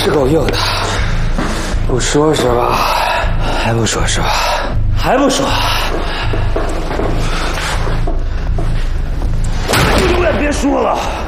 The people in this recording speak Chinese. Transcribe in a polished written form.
是够硬的，不说是吧？还不说是吧？还不说？就永远别说了。